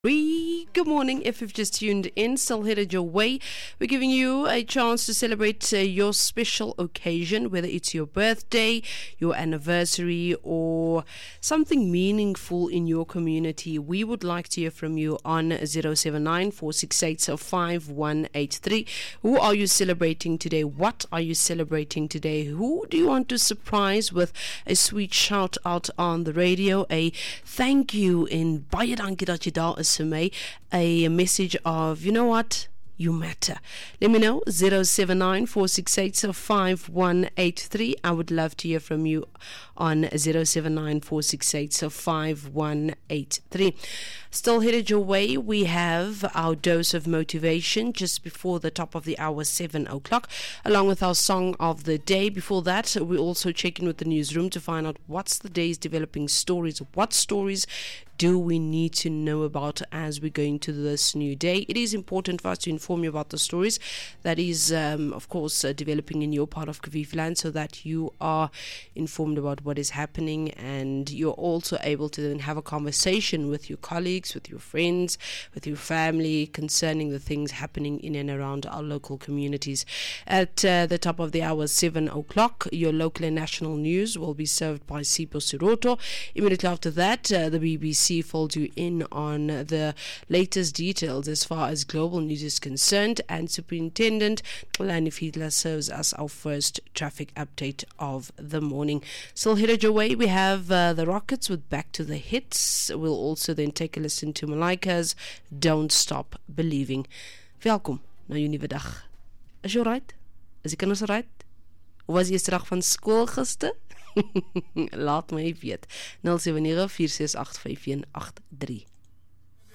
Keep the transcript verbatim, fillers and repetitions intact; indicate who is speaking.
Speaker 1: Good morning. If you've just tuned in, still headed your way, we're giving you a chance to celebrate uh, your special occasion, whether it's your birthday, your anniversary, or something meaningful in your community. We would like to hear from you on zero seven nine, four six eight, five one eight three. Who are you celebrating today? What are you celebrating today? Who do you want to surprise with a sweet shout out on the radio? A thank you in baie dankie dat jy daar is vir my. A message of, you know what, you matter. Let me know, zero seven nine, four six eight, five one eight three. I would love to hear from you on zero seven nine, four six eight, five one eight three. Still headed your way, we have our dose of motivation just before the top of the hour, seven o'clock, along with our song of the day. Before that, we also check in with the newsroom to find out what's the day's developing stories. What stories do we need to know about as we go into this new day? It is important for us to inform you about the stories that is, um, of course, uh, developing in your part of Kaviv so that you are informed about what is happening and you're also able to then have a conversation with your colleagues, with your friends, with your family concerning the things happening in and around our local communities. At uh, the top of the hour, seven o'clock, your local and national news will be served by Sipho Siroto. Immediately after that, uh, the B B C folds you in on the latest details as far as global news is concerned, and Superintendent Xolani Fiedler serves as our first traffic update of the morning. Still headed your way, we have uh, the Rockets with Back to the Hits. We'll also then take a listen to Malaika's Don't Stop Believing. Welkom na jou nuwe dag. Is jy right? Is die kinders right? Of was jy terug van skool gister? Laat my weet. nul sewe nege, vier ses agt, vyf een agt drie.